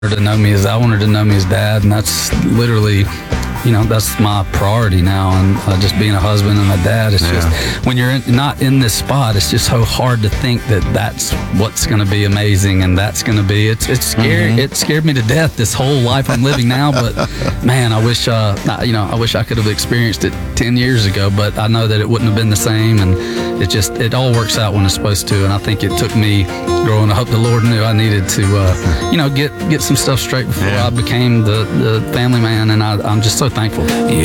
I wanted to know me as dad, and that's literally, that's my priority now. And just being a husband and a dad, it's just, when you're not in this spot, it's just so hard to think that that's what's going to be amazing, and that's going to be, it's scary. It scared me to death, this whole life I'm living now. But man, I wish I could have experienced it 10 years ago, but I know that it wouldn't have been the same. And it all works out when it's supposed to. And I think it took me growing up. The Lord knew I needed to, get some stuff straight before I became the family man. And I'm just so thankful.